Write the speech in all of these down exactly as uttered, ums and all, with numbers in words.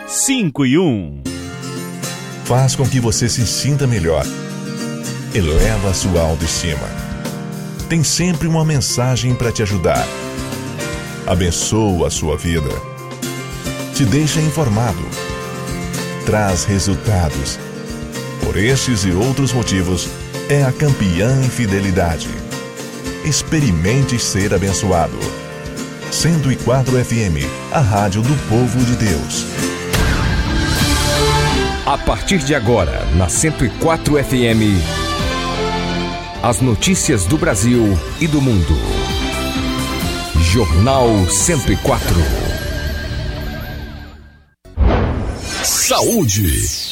cinco e um. Faz com que você se sinta melhor. Eleva a sua autoestima. Tem sempre uma mensagem para te ajudar. Abençoa a sua vida. Te deixa informado. Traz resultados. Por estes e outros motivos, é a campeã em fidelidade. Experimente ser abençoado. cento e quatro F M, a rádio do povo de Deus. A partir de agora, na cento e quatro F M, as notícias do Brasil e do mundo. Jornal cento e quatro. Saúde.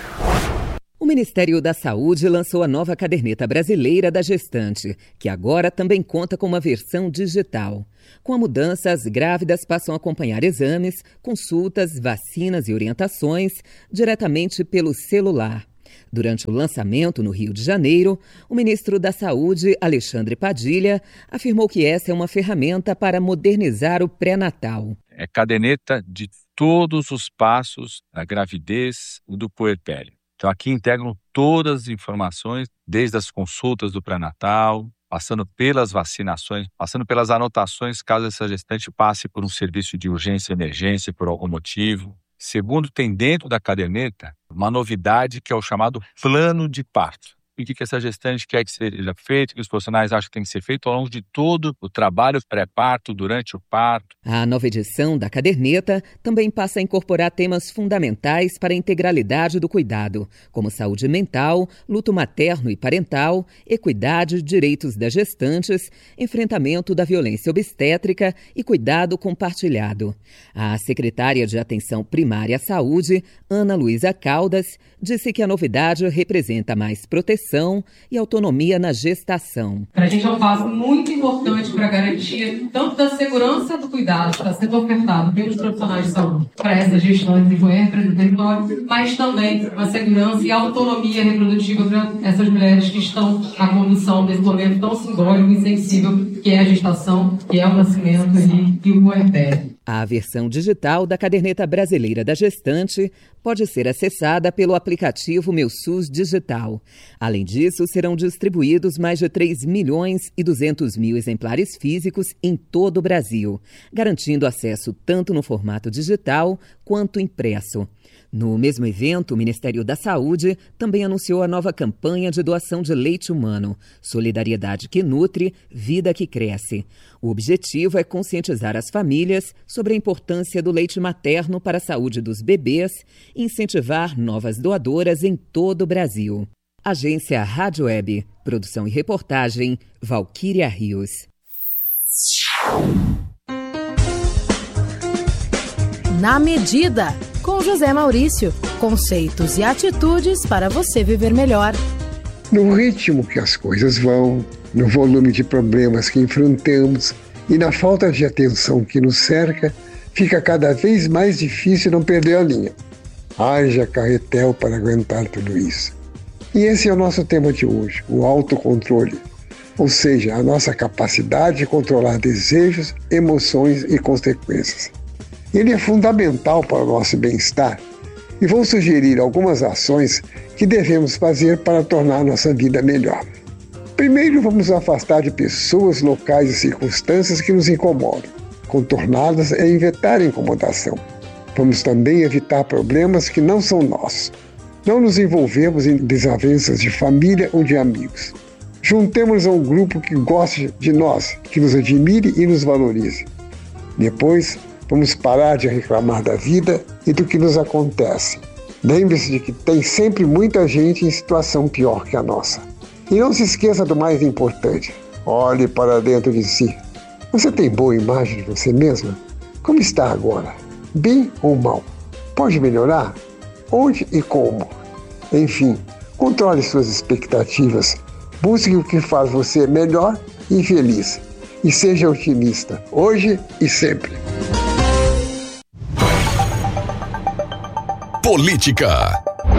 O Ministério da Saúde lançou a nova caderneta brasileira da gestante, que agora também conta com uma versão digital. Com a mudança, as grávidas passam a acompanhar exames, consultas, vacinas e orientações diretamente pelo celular. Durante o lançamento no Rio de Janeiro, o ministro da Saúde, Alexandre Padilha, afirmou que essa é uma ferramenta para modernizar o pré-natal. É caderneta de todos os passos da gravidez e do puerpério. Então aqui integram todas as informações, desde as consultas do pré-natal, passando pelas vacinações, passando pelas anotações caso essa gestante passe por um serviço de urgência e emergência por algum motivo. Segundo, tem dentro da caderneta uma novidade que é o chamado plano de parto. O que essa gestante quer que seja feito, que os profissionais acham que tem que ser feito ao longo de todo o trabalho pré-parto, durante o parto. A nova edição da caderneta também passa a incorporar temas fundamentais para a integralidade do cuidado, como saúde mental, luto materno e parental, equidade, direitos das gestantes, enfrentamento da violência obstétrica e cuidado compartilhado. A secretária de Atenção Primária à Saúde, Ana Luísa Caldas, disse que a novidade representa mais proteção e autonomia na gestação. Para a gente é um passo muito importante para garantir tanto da segurança do cuidado que está sendo ofertado pelos profissionais de saúde para essas gestantes e puérperas do território, mas também a segurança e a autonomia reprodutiva para essas mulheres que estão à condução desse momento tão simbólico e sensível que é a gestação, que é o nascimento e, e o puerpério. A versão digital da caderneta brasileira da gestante pode ser acessada pelo aplicativo Meu SUS Digital. Além disso, serão distribuídos mais de três milhões e duzentos mil exemplares físicos em todo o Brasil, garantindo acesso tanto no formato digital quanto impresso. No mesmo evento, o Ministério da Saúde também anunciou a nova campanha de doação de leite humano, Solidariedade que Nutre, Vida que Cresce. O objetivo é conscientizar as famílias sobre a importância do leite materno para a saúde dos bebês e incentivar novas doadoras em todo o Brasil. Agência Rádio Web, produção e reportagem, Valquíria Rios. Na Medida, com José Maurício. Conceitos e atitudes para você viver melhor. No ritmo que as coisas vão, no volume de problemas que enfrentamos e na falta de atenção que nos cerca, fica cada vez mais difícil não perder a linha. Haja carretel para aguentar tudo isso. E esse é o nosso tema de hoje, o autocontrole. Ou seja, a nossa capacidade de controlar desejos, emoções e consequências. Ele é fundamental para o nosso bem-estar e vou sugerir algumas ações que devemos fazer para tornar nossa vida melhor. Primeiro, vamos nos afastar de pessoas, locais e circunstâncias que nos incomodam. Contorná-las é evitar a incomodação. Vamos também evitar problemas que não são nossos. Não nos envolvemos em desavenças de família ou de amigos. Juntemos a um grupo que goste de nós, que nos admire e nos valorize. Depois, vamos parar de reclamar da vida e do que nos acontece. Lembre-se de que tem sempre muita gente em situação pior que a nossa. E não se esqueça do mais importante. Olhe para dentro de si. Você tem boa imagem de você mesma? Como está agora? Bem ou mal? Pode melhorar? Onde e como? Enfim, controle suas expectativas. Busque o que faz você melhor e feliz. E seja otimista, hoje e sempre. Política.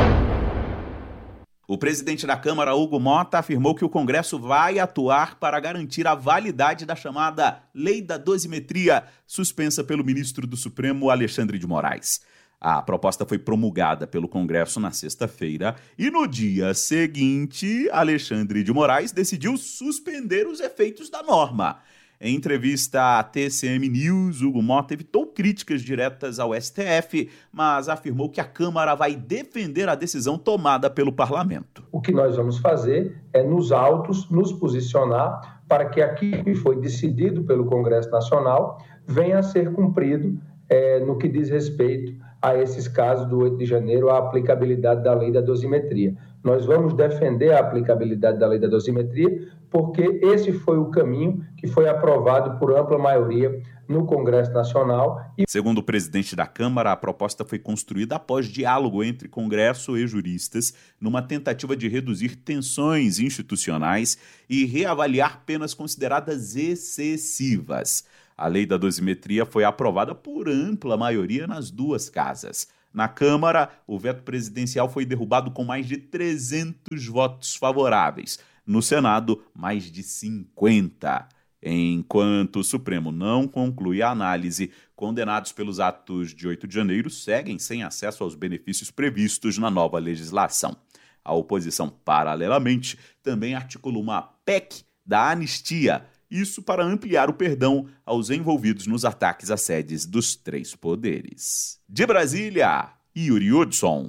O presidente da Câmara, Hugo Mota, afirmou que o Congresso vai atuar para garantir a validade da chamada Lei da Dosimetria, suspensa pelo ministro do Supremo, Alexandre de Moraes. A proposta foi promulgada pelo Congresso na sexta-feira e no dia seguinte, Alexandre de Moraes decidiu suspender os efeitos da norma. Em entrevista à T C M News, Hugo Motta evitou críticas diretas ao S T F, mas afirmou que a Câmara vai defender a decisão tomada pelo Parlamento. O que nós vamos fazer é, nos autos, nos posicionar para que aquilo que foi decidido pelo Congresso Nacional venha a ser cumprido é, no que diz respeito a esses casos do oito de janeiro, a aplicabilidade da lei da dosimetria. Nós vamos defender a aplicabilidade da lei da dosimetria porque esse foi o caminho que foi aprovado por ampla maioria no Congresso Nacional. E... Segundo o presidente da Câmara, a proposta foi construída após diálogo entre Congresso e juristas, numa tentativa de reduzir tensões institucionais e reavaliar penas consideradas excessivas. A lei da dosimetria foi aprovada por ampla maioria nas duas casas. Na Câmara, o veto presidencial foi derrubado com mais de trezentos votos favoráveis. No Senado, mais de cinquenta. Enquanto o Supremo não conclui a análise, condenados pelos atos de oito de janeiro seguem sem acesso aos benefícios previstos na nova legislação. A oposição, paralelamente, também articulou uma P E C da anistia, isso para ampliar o perdão aos envolvidos nos ataques às sedes dos três poderes. De Brasília, Yuri Hudson.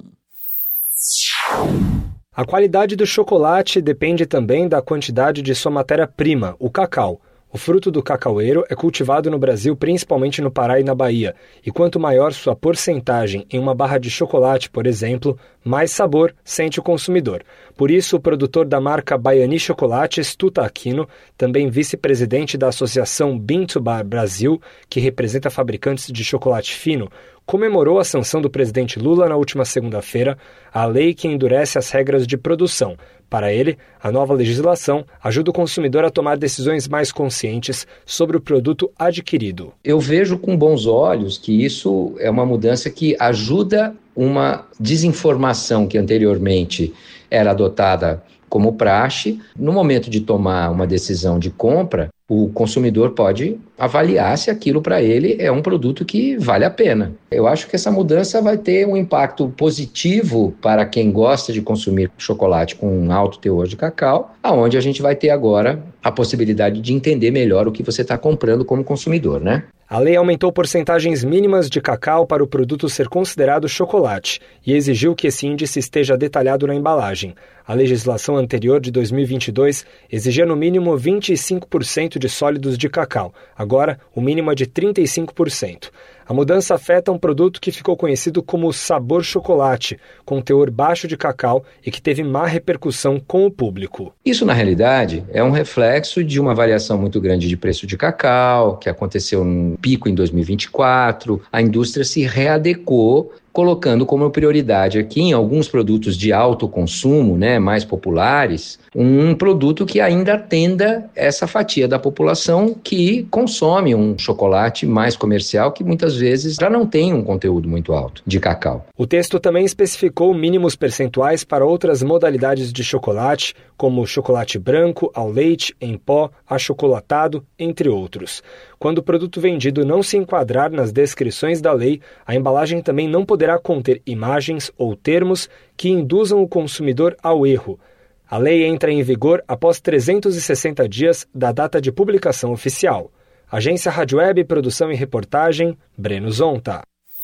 A qualidade do chocolate depende também da quantidade de sua matéria-prima, o cacau. O fruto do cacaueiro é cultivado no Brasil, principalmente no Pará e na Bahia, e quanto maior sua porcentagem em uma barra de chocolate, por exemplo, mais sabor sente o consumidor. Por isso, o produtor da marca Baiani Chocolates, Tuta Aquino, também vice-presidente da Associação Bean to Bar Brasil, que representa fabricantes de chocolate fino, comemorou a sanção do presidente Lula na última segunda-feira, a lei que endurece as regras de produção. Para ele, a nova legislação ajuda o consumidor a tomar decisões mais conscientes sobre o produto adquirido. Eu vejo com bons olhos que isso é uma mudança que ajuda uma desinformação que anteriormente era adotada como praxe. No momento de tomar uma decisão de compra, o consumidor pode avaliar se aquilo para ele é um produto que vale a pena. Eu acho que essa mudança vai ter um impacto positivo para quem gosta de consumir chocolate com um alto teor de cacau, aonde a gente vai ter agora a possibilidade de entender melhor o que você está comprando como consumidor, né? A lei aumentou porcentagens mínimas de cacau para o produto ser considerado chocolate e exigiu que esse índice esteja detalhado na embalagem. A legislação anterior de dois mil e vinte e dois exigia no mínimo vinte e cinco por cento de sólidos de cacau. Agora, o mínimo é de trinta e cinco por cento. A mudança afeta um produto que ficou conhecido como sabor chocolate, com teor baixo de cacau e que teve má repercussão com o público. Isso, na realidade, é um reflexo de uma variação muito grande de preço de cacau, que aconteceu num pico em dois mil e vinte e quatro. A indústria se readequou, colocando como prioridade aqui em alguns produtos de alto consumo, né, mais populares, um produto que ainda atenda essa fatia da população que consome um chocolate mais comercial, que muitas vezes já não tem um conteúdo muito alto de cacau. O texto também especificou mínimos percentuais para outras modalidades de chocolate, como chocolate branco, ao leite, em pó, achocolatado, entre outros. Quando o produto vendido não se enquadrar nas descrições da lei, a embalagem também não poderá conter imagens ou termos que induzam o consumidor ao erro. A lei entra em vigor após trezentos e sessenta dias da data de publicação oficial. Agência Rádio Web, produção e reportagem, Breno Zonta.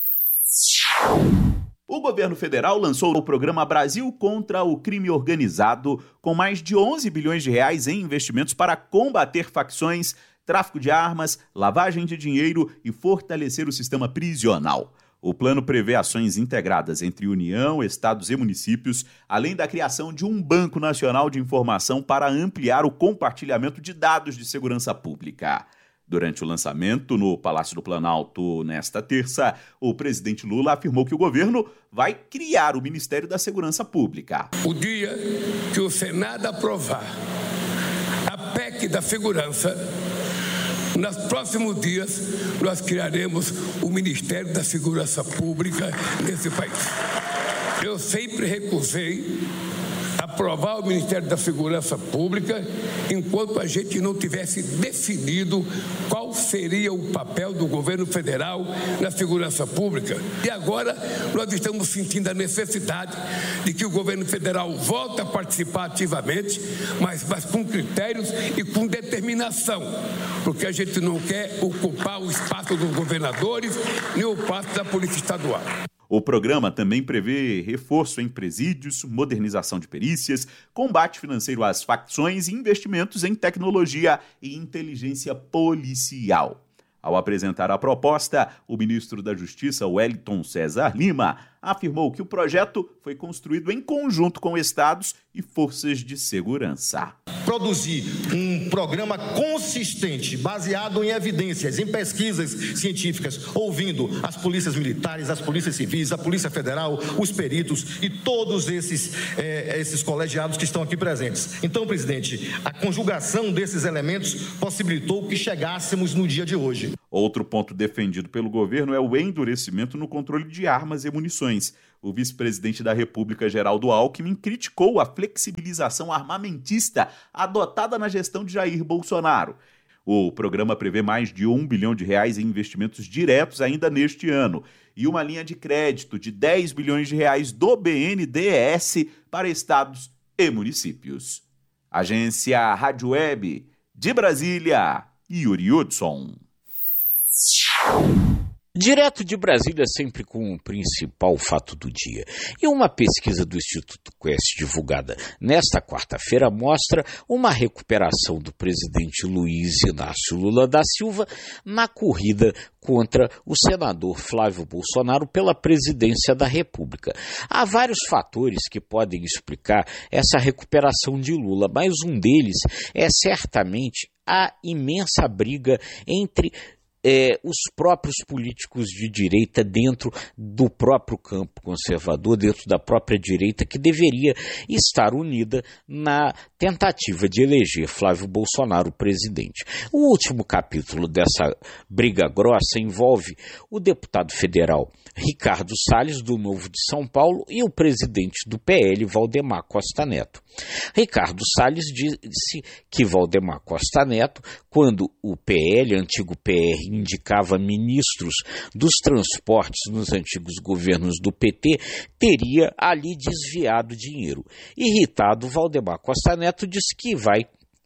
O governo federal lançou o programa Brasil contra o Crime Organizado, com mais de onze bilhões de reais em investimentos para combater facções, tráfico de armas, lavagem de dinheiro e fortalecer o sistema prisional. O plano prevê ações integradas entre União, estados e municípios, além da criação de um Banco Nacional de Informação para ampliar o compartilhamento de dados de segurança pública. Durante o lançamento no Palácio do Planalto nesta terça, o presidente Lula afirmou que o governo vai criar o Ministério da Segurança Pública. O dia que o Senado aprovar a P E C da Segurança, nos próximos dias, nós criaremos o Ministério da Segurança Pública nesse país. Eu sempre recusei a aprovar o Ministério da Segurança Pública enquanto a gente não tivesse definido qual seria o papel do governo federal na segurança pública. E agora nós estamos sentindo a necessidade de que o governo federal volte a participar ativamente, mas, mas com critérios e com determinação, porque a gente não quer ocupar o espaço dos governadores nem o espaço da Polícia Estadual. O programa também prevê reforço em presídios, modernização de perícias, combate financeiro às facções e investimentos em tecnologia e inteligência policial. Ao apresentar a proposta, o ministro da Justiça, Wellington César Lima, afirmou que o projeto foi construído em conjunto com estados e forças de segurança. Produzir um programa consistente, baseado em evidências, em pesquisas científicas, ouvindo as polícias militares, as polícias civis, a Polícia Federal, os peritos e todos esses, é, esses colegiados que estão aqui presentes. Então, presidente, a conjugação desses elementos possibilitou que chegássemos no dia de hoje. Outro ponto defendido pelo governo é o endurecimento no controle de armas e munições. O vice-presidente da República, Geraldo Alckmin, criticou a flexibilização armamentista adotada na gestão de Jair Bolsonaro. O programa prevê mais de um bilhão de reais em investimentos diretos ainda neste ano e uma linha de crédito de dez bilhões de reais do B N D E S para estados e municípios. Agência Rádio Web de Brasília, Yuri Hudson. Direto de Brasília, sempre com o principal fato do dia. E uma pesquisa do Instituto Quest divulgada nesta quarta-feira mostra uma recuperação do presidente Luiz Inácio Lula da Silva na corrida contra o senador Flávio Bolsonaro pela presidência da República. Há vários fatores que podem explicar essa recuperação de Lula, mas um deles é certamente a imensa briga entre É, os próprios políticos de direita dentro do próprio campo conservador, dentro da própria direita, que deveria estar unida na tentativa de eleger Flávio Bolsonaro presidente. O último capítulo dessa briga grossa envolve o deputado federal Ricardo Salles, do Novo de São Paulo, e o presidente do P L, Valdemar Costa Neto. Ricardo Salles disse que Valdemar Costa Neto, quando o P L, antigo P R, indicava ministros dos transportes nos antigos governos do P T, teria ali desviado dinheiro. Irritado, Valdemar Costa Neto disse que vai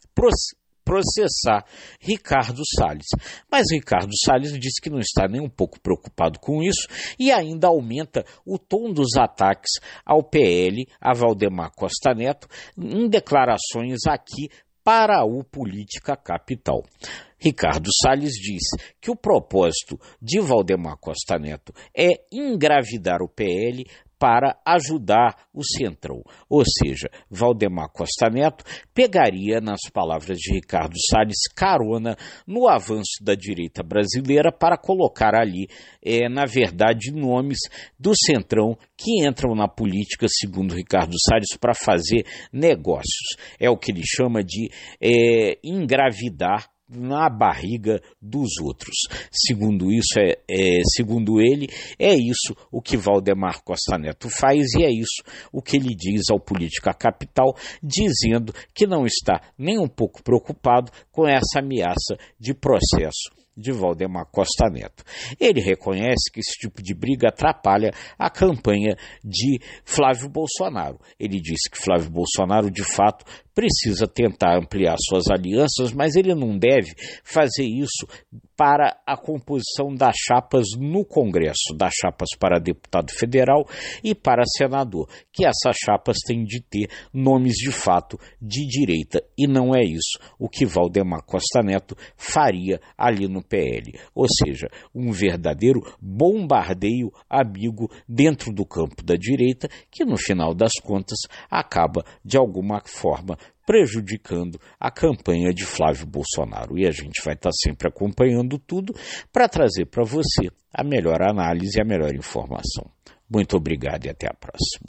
processar Ricardo Salles. Mas Ricardo Salles disse que não está nem um pouco preocupado com isso e ainda aumenta o tom dos ataques ao P L, a Valdemar Costa Neto, em declarações aqui para o Política Capital. Ricardo Salles diz que o propósito de Valdemar Costa Neto é engravidar o P L para ajudar o Centrão. Ou seja, Valdemar Costa Neto pegaria, nas palavras de Ricardo Salles, carona no avanço da direita brasileira para colocar ali, é, na verdade, nomes do Centrão que entram na política, segundo Ricardo Salles, para fazer negócios. É o que ele chama de é, engravidar na barriga dos outros. Segundo isso, é, é, segundo ele, é isso o que Valdemar Costa Neto faz e é isso o que ele diz ao Política Capital, dizendo que não está nem um pouco preocupado com essa ameaça de processo de Valdemar Costa Neto. Ele reconhece que esse tipo de briga atrapalha a campanha de Flávio Bolsonaro. Ele disse que Flávio Bolsonaro, de fato, precisa tentar ampliar suas alianças, mas ele não deve fazer isso para a composição das chapas no Congresso, das chapas para deputado federal e para senador, que essas chapas têm de ter nomes de fato de direita, e não é isso o que Valdemar Costa Neto faria ali no P L, ou seja, um verdadeiro bombardeio amigo dentro do campo da direita, que no final das contas acaba de alguma forma prejudicando a campanha de Flávio Bolsonaro. E a gente vai estar sempre acompanhando tudo para trazer para você a melhor análise e a melhor informação. Muito obrigado e até a próxima.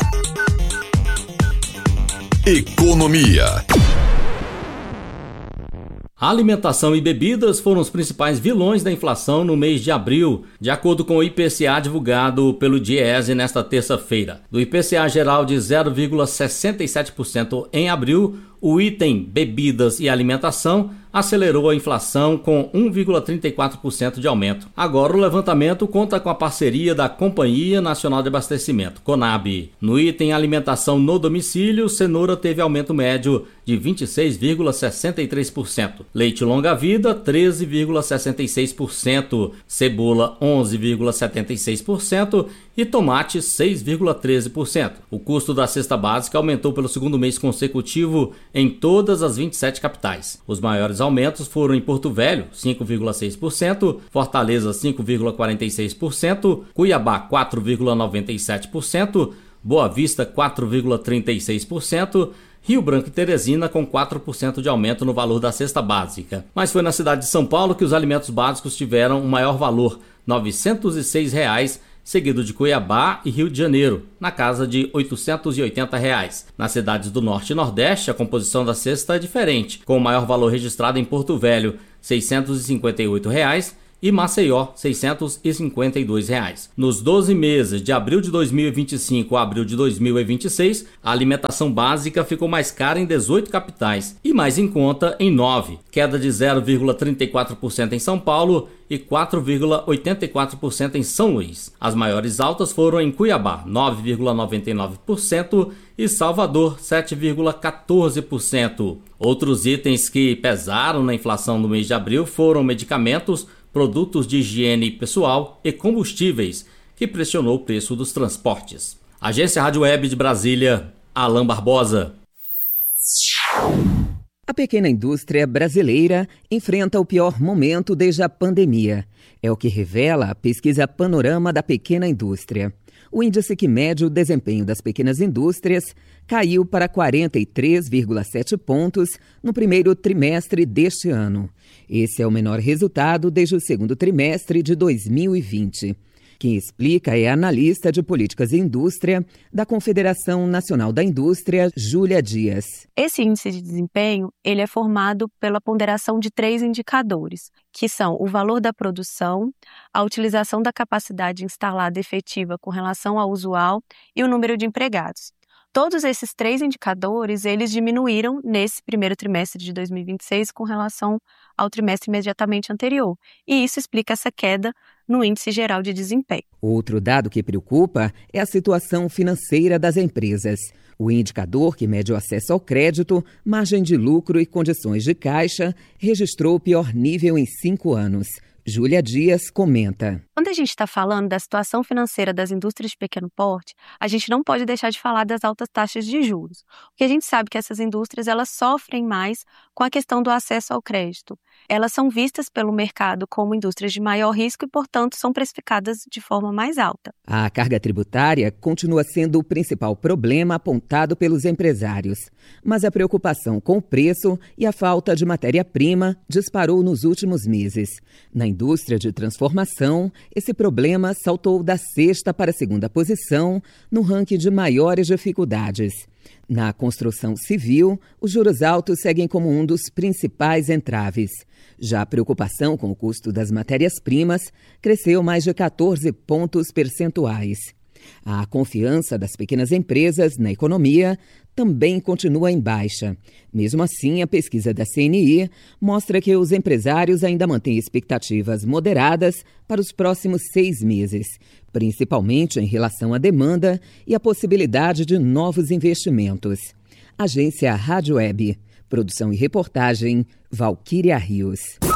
Economia. A alimentação e bebidas foram os principais vilões da inflação no mês de abril, de acordo com o I P C A divulgado pelo Diese nesta terça-feira. Do I P C A geral de zero vírgula sessenta e sete por cento em abril, o item bebidas e alimentação acelerou a inflação com um vírgula trinta e quatro por cento de aumento. Agora o levantamento conta com a parceria da Companhia Nacional de Abastecimento, Conab. No item alimentação no domicílio, cenoura teve aumento médio de vinte e seis vírgula sessenta e três por cento. Leite longa-vida, treze vírgula sessenta e seis por cento. Cebola, onze vírgula setenta e seis por cento. E tomate, seis vírgula treze por cento. O custo da cesta básica aumentou pelo segundo mês consecutivo em todas as vinte e sete capitais. Os maiores aumentos foram em Porto Velho, cinco vírgula seis por cento, Fortaleza, cinco vírgula quarenta e seis por cento, Cuiabá, quatro vírgula noventa e sete por cento, Boa Vista, quatro vírgula trinta e seis por cento, Rio Branco e Teresina com quatro por cento de aumento no valor da cesta básica. Mas foi na cidade de São Paulo que os alimentos básicos tiveram um maior valor, novecentos e seis reais, seguido de Cuiabá e Rio de Janeiro, na casa de oitocentos e oitenta reais. Nas cidades do Norte e Nordeste, a composição da cesta é diferente, com o maior valor registrado em Porto Velho, seiscentos e cinquenta e oito reais, e Maceió, seiscentos e cinquenta e dois reais. Nos doze meses de abril de dois mil e vinte e cinco a abril de dois mil e vinte e seis, a alimentação básica ficou mais cara em dezoito capitais e mais em conta em nove, queda de zero vírgula trinta e quatro por cento em São Paulo e quatro vírgula oitenta e quatro por cento em São Luís. As maiores altas foram em Cuiabá, nove vírgula noventa e nove por cento e Salvador, sete vírgula quatorze por cento. Outros itens que pesaram na inflação no mês de abril foram medicamentos, produtos de higiene pessoal e combustíveis, que pressionou o preço dos transportes. Agência Rádio Web de Brasília, Alain Barbosa. A pequena indústria brasileira enfrenta o pior momento desde a pandemia. É o que revela a pesquisa Panorama da Pequena Indústria. O índice que mede o desempenho das pequenas indústrias caiu para quarenta e três vírgula sete pontos no primeiro trimestre deste ano. Esse é o menor resultado desde o segundo trimestre de dois mil e vinte. Quem explica é a analista de políticas e indústria da Confederação Nacional da Indústria, Júlia Dias. Esse índice de desempenho ele é formado pela ponderação de três indicadores, que são o valor da produção, a utilização da capacidade instalada efetiva com relação ao usual e o número de empregados. Todos esses três indicadores, eles diminuíram nesse primeiro trimestre de dois mil e vinte e seis com relação ao trimestre imediatamente anterior. E isso explica essa queda no índice geral de desempenho. Outro dado que preocupa é a situação financeira das empresas. O indicador que mede o acesso ao crédito, margem de lucro e condições de caixa registrou o pior nível em cinco anos. Júlia Dias comenta. Quando a gente está falando da situação financeira das indústrias de pequeno porte, a gente não pode deixar de falar das altas taxas de juros. Porque a gente sabe que essas indústrias elas sofrem mais com a questão do acesso ao crédito. Elas são vistas pelo mercado como indústrias de maior risco e, portanto, são precificadas de forma mais alta. A carga tributária continua sendo o principal problema apontado pelos empresários. Mas a preocupação com o preço e a falta de matéria-prima disparou nos últimos meses. Na indústria de transformação, esse problema saltou da sexta para a segunda posição no ranking de maiores dificuldades. Na construção civil, os juros altos seguem como um dos principais entraves. Já a preocupação com o custo das matérias-primas cresceu mais de quatorze pontos percentuais. A confiança das pequenas empresas na economia também continua em baixa. Mesmo assim, a pesquisa da C N I mostra que os empresários ainda mantêm expectativas moderadas para os próximos seis meses, principalmente em relação à demanda e à possibilidade de novos investimentos. Agência Rádio Web. Produção e reportagem, Valquíria Rios.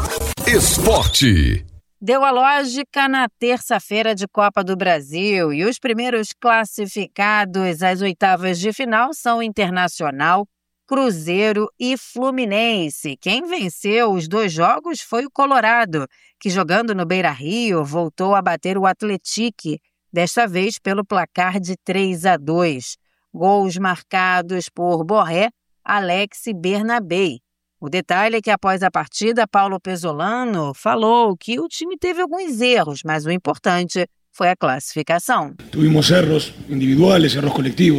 Esporte. Deu a lógica na terça-feira de Copa do Brasil e os primeiros classificados às oitavas de final são Internacional, Cruzeiro e Fluminense. Quem venceu os dois jogos foi o Colorado, que jogando no Beira-Rio voltou a bater o Atlético, desta vez pelo placar de três a dois. Gols marcados por Borré, Alex e Bernabé. O detalhe é que após a partida, Paulo Pesolano falou que o time teve alguns erros, mas o importante foi a classificação. Tuvimos erros individuales, erros colectivos.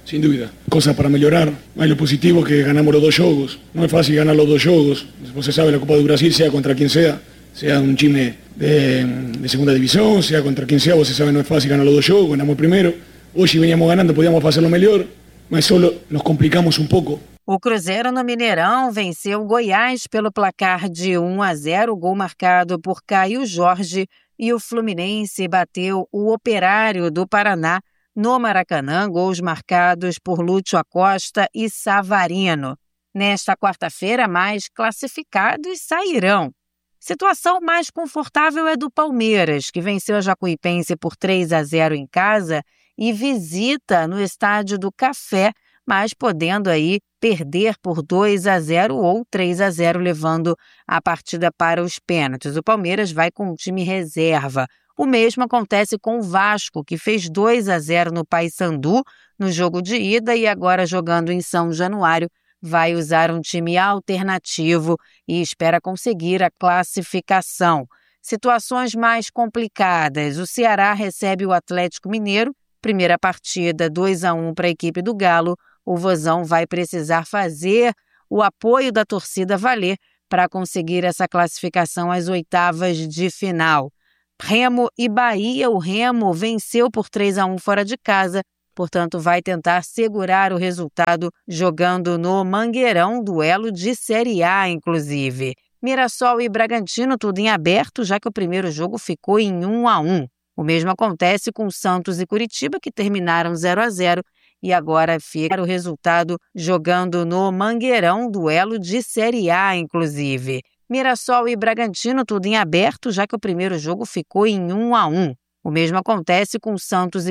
Sin duda. Cosas para melhorar. Mas lo positivo é que ganamos os dois jogos. Não é fácil ganhar os dois jogos. Você sabe, a Copa do Brasil, sea contra quem seja, sea um time de, de segunda divisão, sea contra quem seja, você sabe, não é fácil ganhar os dois jogos. Ganhamos o primeiro. Hoje veníamos ganhando, podíamos fazê-lo melhor, mas só nos complicamos um pouco. O Cruzeiro no Mineirão venceu o Goiás pelo placar de um a zero, gol marcado por Caio Jorge, e o Fluminense bateu o Operário do Paraná no Maracanã, gols marcados por Lúcio Acosta e Savarino. Nesta quarta-feira, mais classificados sairão. Situação mais confortável é do Palmeiras, que venceu a Jacuipense por três a zero em casa e visita no Estádio do Café, mas podendo aí perder por dois a zero ou três a zero, levando a partida para os pênaltis. O Palmeiras vai com o time reserva. O mesmo acontece com o Vasco, que fez dois a zero no Paysandu no jogo de ida e agora jogando em São Januário vai usar um time alternativo e espera conseguir a classificação. Situações mais complicadas. O Ceará recebe o Atlético Mineiro. Primeira partida, dois a um para a equipe do Galo. O Vozão vai precisar fazer o apoio da torcida valer para conseguir essa classificação às oitavas de final. Remo e Bahia. O Remo venceu por três a um fora de casa, portanto vai tentar segurar o resultado jogando no Mangueirão, duelo de Série A, inclusive. Mirassol e Bragantino, tudo em aberto, já que o primeiro jogo ficou em um a um. O mesmo acontece com Santos e Curitiba, que terminaram zero a zero, e agora fica o resultado jogando no Mangueirão, duelo de Série A, inclusive. Mirassol e Bragantino, tudo em aberto, já que o primeiro jogo ficou em um a um. O mesmo acontece com Santos e